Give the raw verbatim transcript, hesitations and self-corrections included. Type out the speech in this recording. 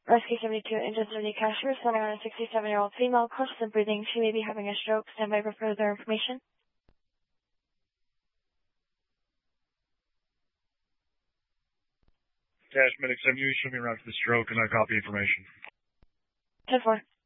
Rescue seventy-two, engine seventy Cashier, sending on a sixty-seven-year-old female, conscious and breathing. She may be having a stroke. Stand by for further information. Dash Medic seventy, show me around for the stroke and I copy information. ten four.